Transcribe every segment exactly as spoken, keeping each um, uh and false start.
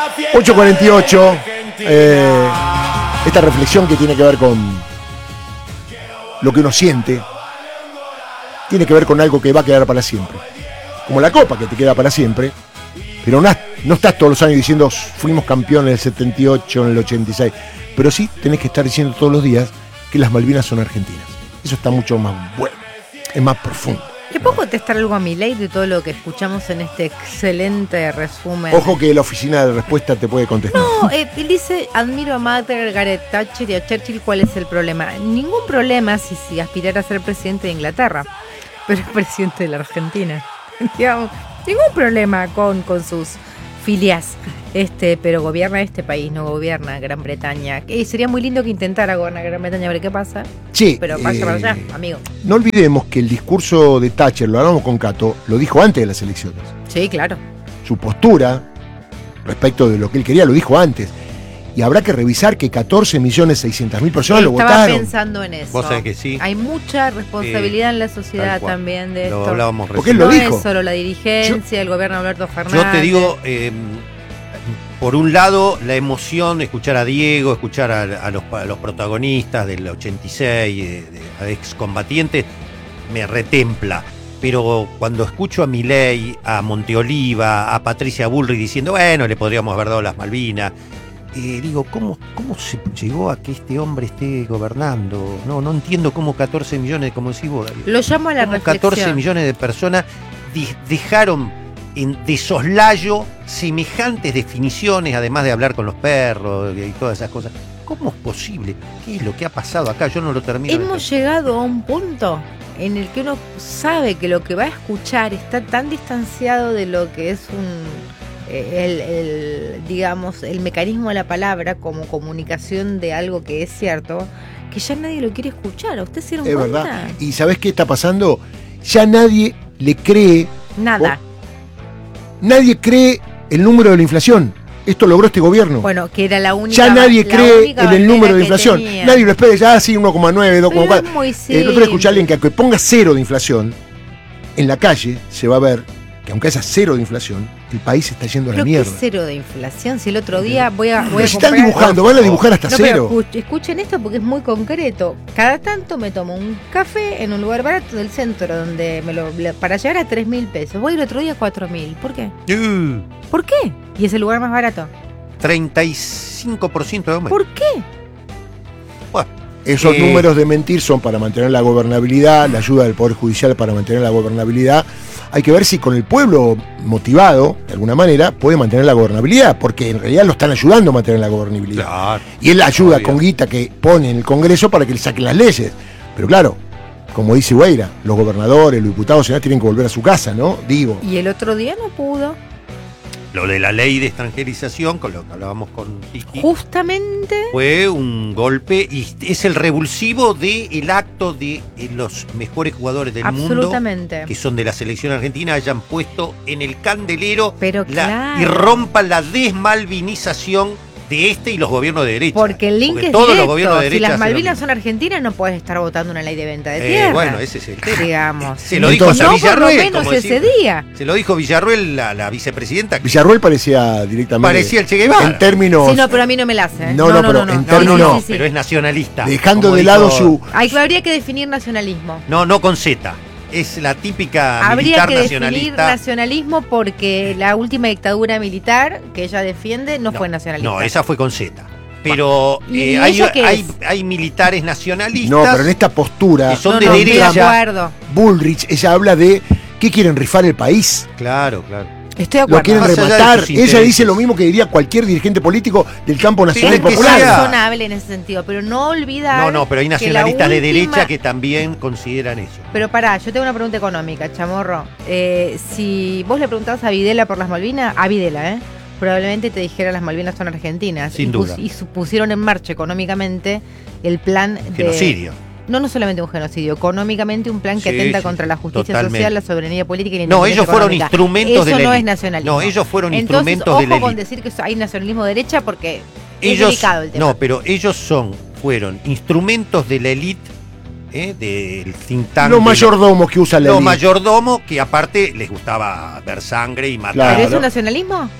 ocho cuarenta y ocho. Eh, esta reflexión que tiene que ver con lo que uno siente, tiene que ver con algo que va a quedar para siempre. Como la copa que te queda para siempre, pero no, no estás todos los años diciendo fuimos campeones en el setenta y ocho, en el ochenta y seis, pero sí tenés que estar diciendo todos los días que las Malvinas son argentinas. Eso está mucho más bueno, es más profundo. ¿Le puedo contestar algo a Milei de todo lo que escuchamos en este excelente resumen? Ojo que la oficina de respuesta te puede contestar. No, eh, él dice, admiro a Margaret Thatcher y a Churchill, ¿cuál es el problema? Ningún problema si, si aspirara a ser presidente de Inglaterra, pero es presidente de la Argentina. Digamos, ningún problema con, con sus filias, este, pero gobierna este país, no gobierna Gran Bretaña. Eh, sería muy lindo que intentara gobernar Gran Bretaña, a ver qué pasa. Sí, pero vaya eh, para allá, amigo. No olvidemos que el discurso de Thatcher, lo hablamos con Cato, lo dijo antes de las elecciones. Sí, claro. Su postura respecto de lo que él quería lo dijo antes. Y habrá que revisar que catorce millones seiscientas mil personas lo Estaba votaron. Estaba pensando en eso. Vos sabés que sí. Hay mucha responsabilidad eh, en la sociedad también de lo esto. Hablábamos Porque él no lo dijo. Es solo la dirigencia, yo, el gobierno de Alberto Fernández. Yo te digo, eh, por un lado, la emoción de escuchar a Diego, escuchar a, a, los, a los protagonistas del ochenta y seis, de, de, a excombatientes, me retempla. Pero cuando escucho a Milei, a Monteoliva, a Patricia Bullrich diciendo, bueno, le podríamos haber dado las Malvinas, eh, digo, ¿cómo, ¿cómo se llegó a que este hombre esté gobernando? No, no entiendo cómo catorce millones, como decís vos, David, lo llamo a la reflexión. catorce millones de personas de, dejaron en, de soslayo semejantes definiciones, además de hablar con los perros y todas esas cosas. ¿Cómo es posible? ¿Qué es lo que ha pasado acá? Yo no lo termino. Hemos de llegado a un punto en el que uno sabe que lo que va a escuchar está tan distanciado de lo que es un el, el digamos el mecanismo de la palabra como comunicación de algo que es cierto, que ya nadie lo quiere escuchar. ¿Usted se dieron Es cuenta? verdad. ¿Y sabés qué está pasando? Ya nadie le cree nada. O, nadie cree el número de la inflación. Esto logró este gobierno. Bueno, que era la única. Ya nadie la cree única en el número de inflación. tenía. Nadie lo espera, ya así uno coma nueve, dos coma cuatro. muy El otro día escuché a alguien que aunque ponga cero de inflación, en la calle se va a ver que aunque haya cero de inflación, el país está yendo a la Creo mierda. que es cero de inflación. Si el otro día voy a. Voy Pero a si están comprar, dibujando, van a dibujar hasta no, pero cero. escuch- escuchen esto porque es muy concreto. Cada tanto me tomo un café en un lugar barato del centro donde me lo para llegar a tres mil pesos. Voy el otro día a cuatro mil. ¿Por qué? Uh, ¿Por qué? Y es el lugar más barato. treinta y cinco por ciento de aumento. ¿Por qué? Bueno, Esos eh, números de mentir son para mantener la gobernabilidad, la ayuda del Poder Judicial para mantener la gobernabilidad. Hay que ver si con el pueblo motivado, de alguna manera, puede mantener la gobernabilidad, porque en realidad lo están ayudando a mantener la gobernabilidad. Claro. Y él ayuda Obvio. con guita que pone en el Congreso para que le saquen las leyes. Pero claro, como dice Hueira, los gobernadores, los diputados, senadores tienen que volver a su casa, ¿no? Digo. Y el otro día no pudo. Lo de la ley de extranjerización, con lo que hablábamos con Kiki, Justamente. fue un golpe y es el revulsivo del acto de eh, los mejores jugadores del Absolutamente. mundo, que son de la selección argentina, hayan puesto en el candelero Pero la, claro. y rompan la desmalvinización de este y los gobiernos de derecha. Porque el link Porque es todos directo. los gobiernos de Si derecha las hacen lo Malvinas mismo. son argentinas, no puedes estar votando una ley de venta de Eh, tierra. bueno, ese es el tema. Digamos. Se lo dijo Entonces, hasta no por lo Villarruel. menos como ese decir- día. Se lo dijo Villarruel, la, la vicepresidenta. que Villarruel parecía directamente. Parecía el Che Guevara. En términos. Sí, no, pero a mí no me la hace. ¿eh? No, no, pero en términos- no, no, pero es nacionalista. Dejando como de lado dijo- su. Hay, habría que definir nacionalismo. No, no con Z. Es la típica Habría militar que definir nacionalista. nacionalismo porque la última dictadura militar que ella defiende no, fue nacionalista. No, esa fue con Z. Pero ¿Y eh, hay, ella qué hay, es? hay militares nacionalistas. No, pero en esta postura. Que son No, de no, estoy de derecha. acuerdo. Bullrich, ella habla de que quieren rifar el país. Claro, claro. Estoy de Lo acuerdo. quieren Más allá de rematar. sus Ella intereses. dice lo mismo que diría cualquier dirigente político del campo nacional y que Es popular. sea- razonable en ese sentido, pero no olvidar. No, no, pero hay que la nacionalistas de última- derecha que también consideran eso. Pero pará, yo tengo una pregunta económica, Chamorro. Eh, si vos le preguntabas a Videla por las Malvinas, a Videla, ¿eh? probablemente te dijera las Malvinas son argentinas. Sin y duda. Y su- pusieron en marcha económicamente el plan de... Genocidio. No, no solamente un genocidio, económicamente un plan que Sí, atenta sí, contra la justicia totalmente. social, la soberanía política y la No, independencia ellos fueron económica. instrumentos de Eso la no élite. es nacionalismo. No, ellos fueron Entonces, instrumentos ojo de la con élite. decir que hay nacionalismo de derecha porque es Ellos, delicado el tema. no, pero ellos son, fueron instrumentos de la élite, ¿eh? del think tank. Los de mayordomos que usa la Los élite. mayordomos que aparte les gustaba ver sangre y matar. Claro. ¿Pero es un nacionalismo?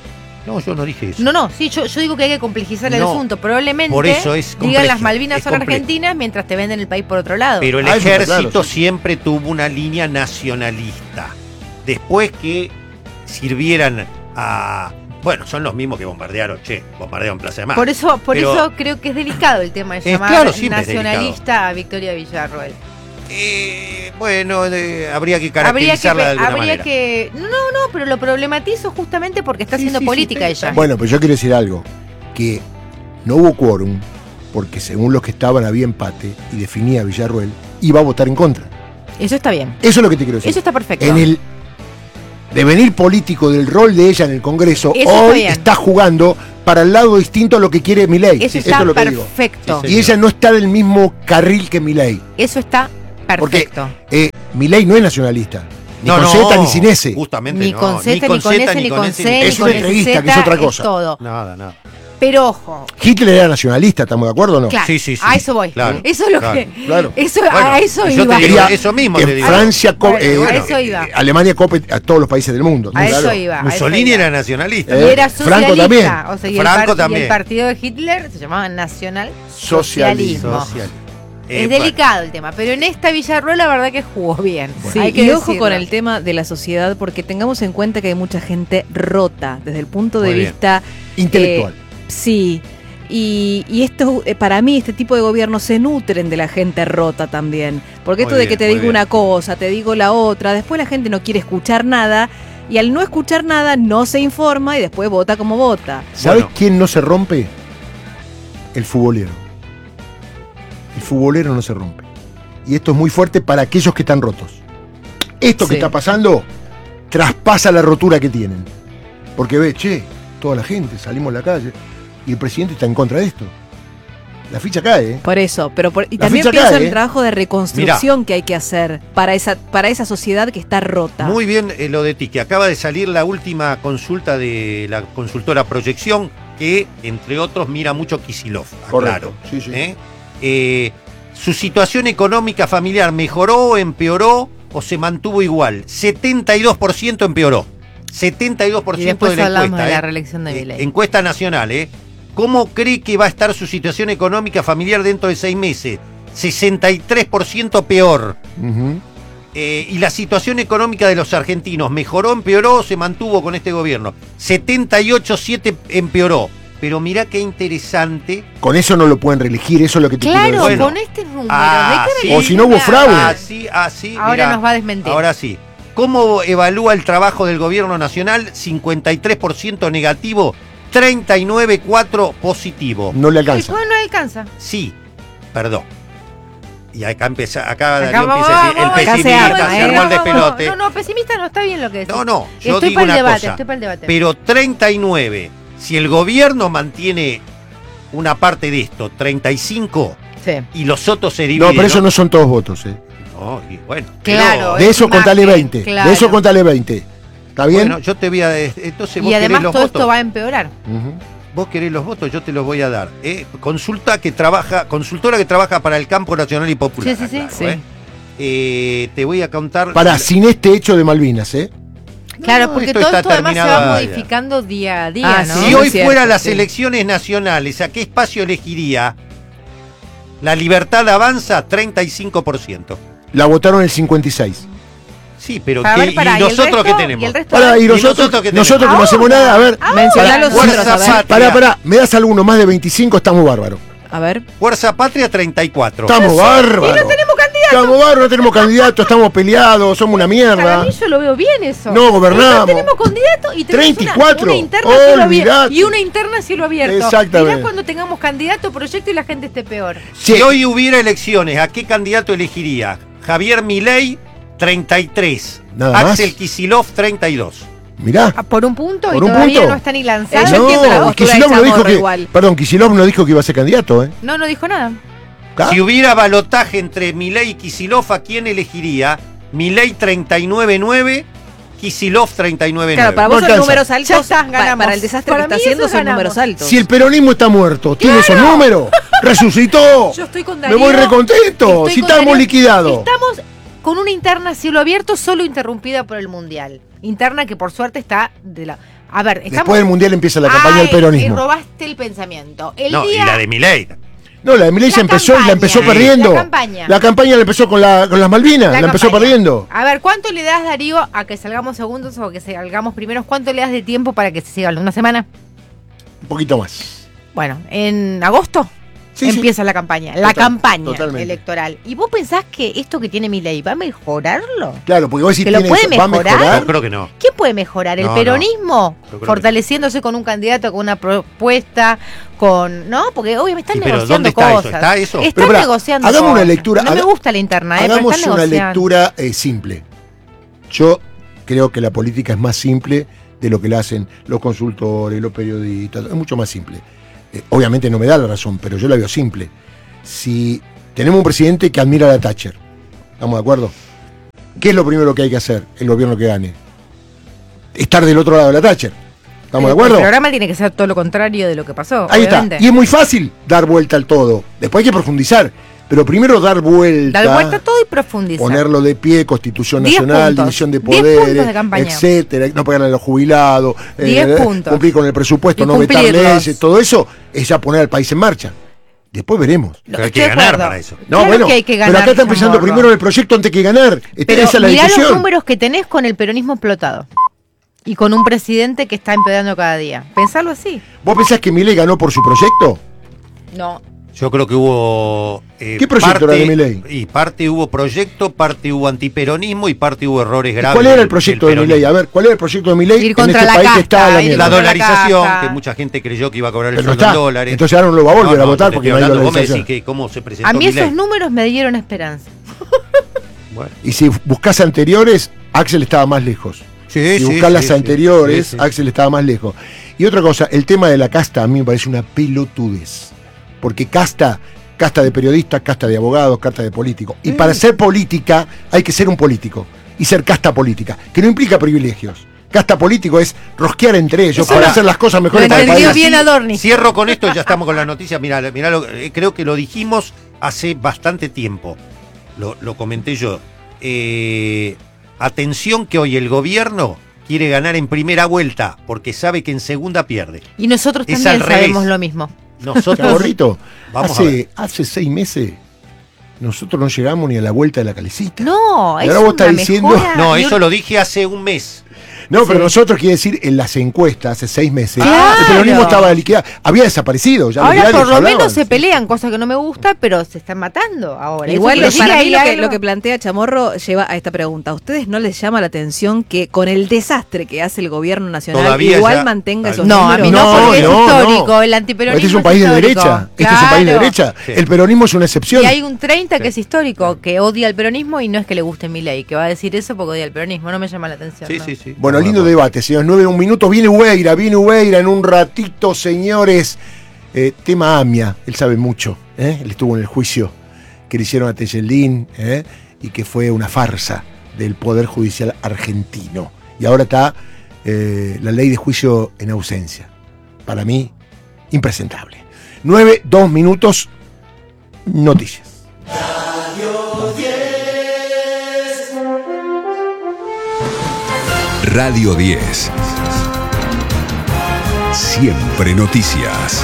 No, yo no dije eso. No, no, sí, yo, yo digo que hay que complejizar el No, asunto. Probablemente por eso es digan complejo, las Malvinas es son complejo. argentinas mientras te venden el país por otro lado. Pero el Ah, eso está ejército claro, sí. siempre tuvo una línea nacionalista. Después que sirvieran a... Bueno, son los mismos que bombardearon, che, bombardearon Plaza de Mayo. Por eso, por Pero- eso creo que es delicado el tema de Es llamar claro, siempre es nacionalista a Victoria Villarroel. Eh, bueno, eh, habría que Habría que, caracterizarla de alguna habría manera. que. No, no, pero lo problematizo justamente porque está Sí, haciendo sí, sí, política está- ella. Bueno, pero yo quiero decir algo, que no hubo quórum, porque según los que estaban había empate, y definía Villarroel, iba a votar en contra. Eso está bien. Eso es lo que te quiero decir. Eso está perfecto. En el devenir político del rol de ella en el Congreso, Eso está hoy bien. está jugando para el lado distinto a lo que quiere Milei. Eso Esto está es lo que digo. perfecto. Sí, Y ella no está del mismo carril que Milei. Eso está Porque perfecto. eh, Milei no es nacionalista. Ni No, con no, Z ni sin S. Justamente Ni no. con Z, ni con Z, S, ni con S, C, ni ni Es con un S entreguista, que es Z, otra cosa. todo. Nada, nada. Pero ojo. Hitler era nacionalista, ¿estamos de acuerdo o no? Claro, Sí, sí, sí. a eso voy. Claro, Eso es lo claro, que. claro. Eso, Bueno, a eso yo te iba. digo, Quería eso mismo que te digo. Francia, co- Bueno, eh, a bueno, eso iba. eh, Alemania cope a todos los países del mundo. A eso claro. iba. a Mussolini eso iba. era nacionalista. Eh, Y era Franco socialista. también. O sea, y, Franco el par- y también. el partido de Hitler se llamaba Nacional Socialismo. Socialismo. Social. Es Eh, delicado el tema, pero en esta Villarroel la verdad que jugó bien. Sí, Hay que y ojo decirlo. con el tema de la sociedad, porque tengamos en cuenta que hay mucha gente rota desde el punto de Muy bien. vista Intelectual. eh, sí. Y, y esto, eh, para mí, este tipo de gobiernos se nutren de la gente rota también. Porque Muy esto de bien, que te muy digo bien. una cosa, te digo la otra, después la gente no quiere escuchar nada, y al no escuchar nada no se informa y después vota como vota. ¿Sabes Bueno. quién no se rompe? El futbolero. El futbolero no se rompe. Y esto es muy fuerte para aquellos que están rotos. Esto que Sí. está pasando traspasa la rotura que tienen. Porque ve, che, toda la gente, salimos a la calle y el presidente está en contra de esto. La ficha cae, ¿eh? Por eso, pero por- y La también ficha pienso cae, en el ¿eh? trabajo de reconstrucción que hay que hacer para esa, para esa sociedad que está rota. Muy bien eh, lo de ti, que acaba de salir la última consulta de la consultora Proyección, que entre otros mira mucho Kicillof, Correcto, aclaro. sí, sí. ¿Eh? Eh, ¿Su situación económica familiar mejoró, empeoró o se mantuvo igual? setenta y dos por ciento empeoró. setenta y dos por Y ciento después de la hablamos encuesta. de la ¿eh? reelección de Eh, Milei. encuesta nacional, ¿eh? ¿Cómo cree que va a estar su situación económica familiar dentro de seis meses? sesenta y tres por ciento peor. Ujú. Eh, ¿Y la situación económica de los argentinos mejoró, empeoró o se mantuvo con este gobierno? setenta y ocho coma siete empeoró. Pero mirá qué interesante. Con eso no lo pueden reelegir, eso es lo que te Claro, quiero decir. Bueno. con este número. Ah, ¿de qué sí. me O si no hubo hablas? fraude. Así, así. Ahora mirá, nos va a desmentir. Ahora sí. ¿Cómo evalúa el trabajo del gobierno nacional? cincuenta y tres por ciento negativo, treinta y nueve coma cuatro por ciento positivo. No le El alcanza. juego no alcanza. Sí, perdón. Y acá empieza, acá, Acá Darío vamos, empieza a decir, el vamos, acá se pesimista, arma, se ¿eh? armó el Vamos, despelote. No, no, pesimista no está bien lo que decís. No, no, yo Estoy digo para el una debate, cosa. estoy para el debate. Pero treinta y nueve, si el gobierno mantiene una parte de esto, treinta y cinco, Sí. y los otros se No, dividen. pero eso no son todos votos, ¿eh? No, y bueno, Claro, pero- De eso es contale imagen, veinte. claro. De eso contale veinte. ¿Está bien? Bueno, yo te voy a. Entonces vos Y además querés los todo votos. esto va a empeorar. Ujú. Vos querés los votos, yo te los voy a dar. ¿eh? Consulta que trabaja, consultora que trabaja para el campo nacional y popular. Sí, sí, sí. aclaro, Sí. ¿eh? Eh, te voy a contar. Para, sin este hecho de Malvinas, ¿eh? Claro, no, porque esto todo está esto además se va terminado ya. modificando día a día, Ah, ¿no? sí. Si muy hoy cierto, fueran las sí. elecciones nacionales, ¿a qué espacio elegiría? La Libertad Avanza, treinta y cinco por ciento. La votaron el cincuenta y seis. Sí, pero Para ¿qué- ver, para, ¿y ¿y el nosotros resto? qué tenemos? ¿Y el resto? Ahora, y ¿Y nosotros, nosotros qué nosotros que no tenemos? hacemos nada, a ver. Mencioná los Fuerza otros, a ver. Patria. Pará, pará, me das alguno más de veinticinco, estamos bárbaros. A ver. Fuerza Patria, treinta y cuatro. Estamos bárbaros. Y no tenemos candidato. Estamos bárbaros, no tenemos candidato, estamos peleados, somos una Para mierda. mí yo lo veo bien eso. No gobernamos. No tenemos candidato y tenemos treinta y una- cuatro. Una, interna a cielo abierto. Olvidate. Y una interna a cielo abierto. Exactamente. Mirá cuando tengamos candidato, proyecto y la gente esté peor. Si Sí. hoy hubiera elecciones, ¿a qué candidato elegiría? Javier Milei, treinta y tres. Nada Axel más. Kicillof, treinta y dos. Mirá. Ah, Por un punto Por y un todavía punto. no está ni lanzado. Eh, yo entiendo la No, postura de Kicillof no dijo Chamorro que. igual. Perdón, Kicillof no dijo que iba a ser candidato, ¿eh? No, no dijo nada. ¿Está? Si hubiera balotaje entre Milei y Kicillof, ¿a quién elegiría? Milei treinta y nueve coma nueve, Kicillof treinta y nueve coma nueve. Claro, para No vos son alcanza. números altos. Ya está, pa- ganamos. para el desastre Para que está mí haciendo eso son ganamos. números altos. Si el peronismo está muerto, ¿tiene esos números? ¡Resucitó! Yo estoy con Me Darío. voy recontento. Estoy Si con estamos Darío. liquidados. Estamos con una interna a cielo abierto, solo interrumpida por el Mundial. Interna que por suerte está de la... A ver, estamos... Después del Mundial empieza la campaña Ay, del peronismo. Y robaste el pensamiento. El No, día... y la de Milei. No, la de Milei La se empezó y la campaña. empezó Sí. perdiendo. La campaña. La campaña la empezó con, la, con las Malvinas, la, La empezó campaña. perdiendo. A ver, ¿cuánto le das, Darío, a que salgamos segundos o que salgamos primeros? ¿Cuánto le das de tiempo para que se siga hablando? ¿Una semana? Un poquito más. Bueno, en agosto Sí, empieza la campaña. La Total, campaña totalmente. electoral. ¿Y vos pensás que esto que tiene Milei va a mejorarlo? Claro, porque vos decís ¿Que lo tiene puede eso, ¿va a mejorar? mejorar? Yo creo que no. ¿Quién puede mejorar? ¿El No, no. peronismo? Yo creo que- Fortaleciéndose con un candidato, con una propuesta, con... ¿No? Porque obviamente están Sí, pero negociando ¿dónde está eso? cosas. ¿Está eso? Están Pero pará, negociando hagamos una cosas. lectura, No me haga- gusta la interna, ¿eh? pero Hagamos están una negociando. lectura eh, simple. Yo creo que la política es más simple de lo que la hacen los consultores, los periodistas. Es mucho más simple. Eh, obviamente no me da la razón, pero yo la veo simple. Si tenemos un presidente que admira a la Thatcher, ¿estamos de acuerdo? ¿Qué es lo primero que hay que hacer el gobierno que gane? Estar del otro lado de la Thatcher. ¿Estamos de El- acuerdo? El programa tiene que ser todo lo contrario de lo que pasó. Ahí obviamente. está. Y es muy fácil dar vuelta al todo. Después hay que profundizar. Pero primero dar vuelta. Dar vuelta a todo y profundizar. Ponerlo de pie, Constitución Diez Nacional, puntos. división de Diez poderes, puntos de campaña. etcétera, no pagarle a los jubilados, Diez puntos. cumplir con el presupuesto, Y no vetar cumplirlos. leyes, todo eso es ya poner al país en marcha. Después veremos. Pero hay Estoy que de ganar acuerdo. para eso. No, Claro bueno, que hay que ganar, pero acá está empezando Chamorro. primero el proyecto antes que ganar. Esta- Pero esa es la mirá los discusión. números que tenés con el peronismo explotado. Y con un presidente que está empeorando cada día. Pensalo así. ¿Vos pensás que Milei ganó por su proyecto? No. Yo creo que hubo. eh, ¿Qué proyecto era de Milei? Y parte hubo proyecto, parte hubo antiperonismo y parte hubo errores graves. ¿Cuál era el del- proyecto del de Milei? A peronismo. ver, ¿cuál era el proyecto de Milei Ir en contra este la país que casta, está a la ir mierda? La contra dolarización, caja. que mucha gente creyó que iba a cobrar el Pero no sueldo en está. dólares. Entonces ahora no lo va a volver No, a no, votar te porque estoy no hay hablando, vos me dolarización. decís que cómo se presentó A mí Milei. esos números me dieron esperanza. Bueno. Y si buscás anteriores, Axel estaba más lejos. Sí, Si sí, buscás las sí, sí. anteriores, Sí, sí. Axel estaba más lejos. Y otra cosa, el tema de la casta a mí me parece una pelotudez. Porque casta, casta de periodistas, casta de abogados, casta de políticos. Y para ser política hay que ser un político. Y ser casta política, que no implica privilegios. Casta político es rosquear entre ellos Eso para no- hacer las cosas mejores lo para el entendió país. bien Adorni. Cierro con esto, ya estamos con la noticia. Mira, mira, lo- eh, creo que lo dijimos hace bastante tiempo. Lo, lo comenté yo. Eh, atención que hoy el gobierno quiere ganar en primera vuelta porque sabe que en segunda pierde. Y nosotros Es también al revés. sabemos lo mismo. Nosotros Chaborrito, Vamos a hace, hace seis meses nosotros no llegamos ni a la vuelta de la calecita. No, Y es ahora vos una estás diciendo- mejora No, y eso un- lo dije hace un mes. No, pero Sí. nosotros quiere decir en las encuestas hace seis meses. Claro. El peronismo estaba liquidado, había desaparecido. Ya los Ahora diarios por lo hablaban. menos se pelean, cosa que no me gusta, pero se están matando ahora. Igual Eso quiere para decir mí lo que, hay lo algo- que plantea Chamorro lleva a esta pregunta. ¿A ustedes no les llama la atención que con el desastre que hace el gobierno nacional Todavía igual ya- mantenga esos No, a números? mí no, No, porque no, es histórico, no. el antiperonismo Este es un país de histórico. derecha. Este es un país de Claro. derecha. Sí. El peronismo es una excepción. Y hay un treinta que es histórico, que odia el peronismo y no es que le guste Milei, que va a decir eso porque odia el peronismo. No me llama la atención. Sí, ¿no? sí, sí. Bueno, Estamos lindo de acuerdo. debate, señores. nueve, un minuto. Viene Ueira, viene Ueira en un ratito, señores. Eh, tema AMIA, él sabe mucho. ¿eh? Él estuvo en el juicio que le hicieron a Tejelín ¿eh? y que fue una farsa del Poder Judicial argentino. Y ahora está eh, la ley de juicio en ausencia. Para mí, impresentable. Nueve, dos minutos, noticias. Radio diez. Siempre noticias.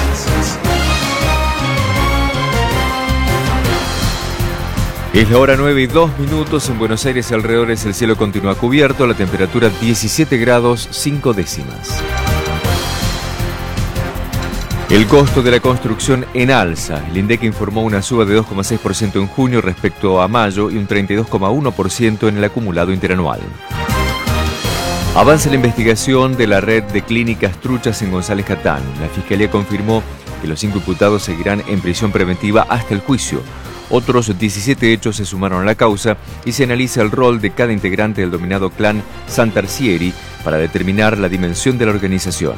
Es la hora nueve y dos minutos. En Buenos Aires y alrededores el cielo continúa cubierto, la temperatura diecisiete grados cinco décimas. El costo de la construcción en alza. El INDEC informó una suba de dos coma seis por ciento en junio respecto a mayo y un treinta y dos coma uno por ciento en el acumulado interanual. Avanza la investigación de la red de clínicas truchas en González Catán. La Fiscalía confirmó que los cinco imputados seguirán en prisión preventiva hasta el juicio. Otros diecisiete hechos se sumaron a la causa y se analiza el rol de cada integrante del dominado clan Santarcieri para determinar la dimensión de la organización.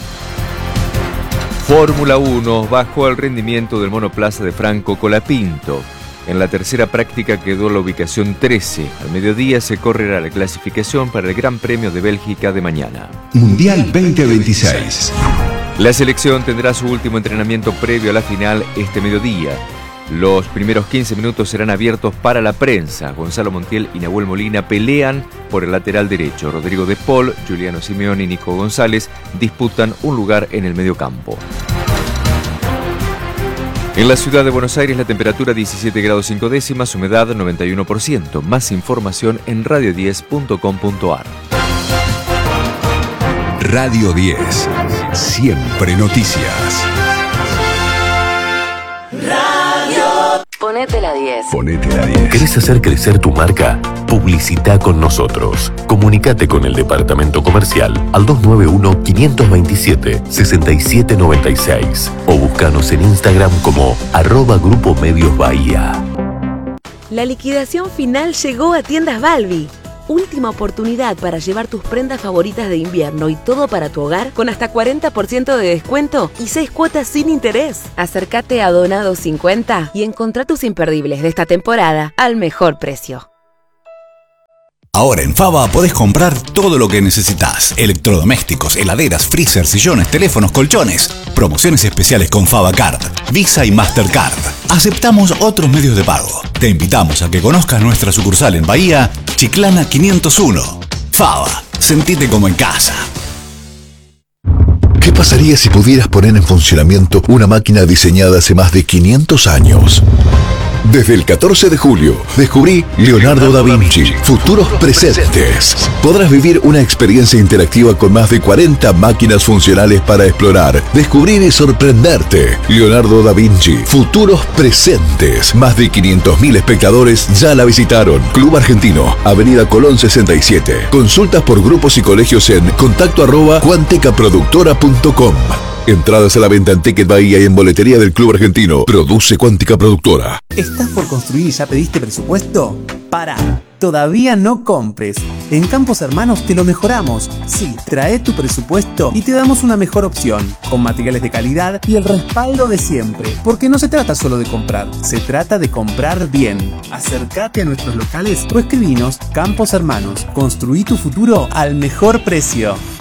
Fórmula uno bajó el rendimiento del monoplaza de Franco Colapinto. En la tercera práctica quedó la ubicación trece. Al mediodía se correrá la clasificación para el Gran Premio de Bélgica de mañana. Mundial veinte veintiséis. La selección tendrá su último entrenamiento previo a la final este mediodía. Los primeros quince minutos serán abiertos para la prensa. Gonzalo Montiel y Nahuel Molina pelean por el lateral derecho. Rodrigo De Paul, Juliano Simeone y Nico González disputan un lugar en el mediocampo. En la ciudad de Buenos Aires la temperatura diecisiete grados cinco décimas, humedad noventa y uno por ciento. Más información en radio diez punto com punto ar. Radio diez. Siempre noticias. Ponete la diez. Ponete la diez. ¿Querés hacer crecer tu marca? Publicita con nosotros. Comunicate con el departamento comercial al dos nueve uno, cinco dos siete, seis siete nueve seis o búscanos en Instagram como arroba Grupo Medios Bahía. La liquidación final llegó a Tiendas Balbi. Última oportunidad para llevar tus prendas favoritas de invierno y todo para tu hogar con hasta cuarenta por ciento de descuento y seis cuotas sin interés. Acércate a Donado cincuenta y encontrá tus imperdibles de esta temporada al mejor precio. Ahora en Fava podés comprar todo lo que necesitas. Electrodomésticos, heladeras, freezer, sillones, teléfonos, colchones. Promociones especiales con Fava Card, Visa y Mastercard. Aceptamos otros medios de pago. Te invitamos a que conozcas nuestra sucursal en Bahía, Chiclana quinientos uno. Fava, sentite como en casa. ¿Qué pasaría si pudieras poner en funcionamiento una máquina diseñada hace más de quinientos años? Desde el catorce de julio, descubrí Leonardo da Vinci, Futuros Presentes. Podrás vivir una experiencia interactiva con más de cuarenta máquinas funcionales para explorar, descubrir y sorprenderte. Leonardo da Vinci, Futuros Presentes. Más de quinientos mil espectadores ya la visitaron. Club Argentino, Avenida Colón sesenta y siete. Consultas por grupos y colegios en contacto arroba cuanticaproductora punto com. Entradas a la venta en Ticket Bahía y en boletería del Club Argentino. Produce Cuántica Productora. ¿Estás por construir y ya pediste presupuesto? Pará, todavía no compres. En Campos Hermanos te lo mejoramos. Sí, trae tu presupuesto y te damos una mejor opción, con materiales de calidad y el respaldo de siempre. Porque no se trata solo de comprar, se trata de comprar bien. Acércate a nuestros locales o escribinos. Campos Hermanos, construí tu futuro al mejor precio.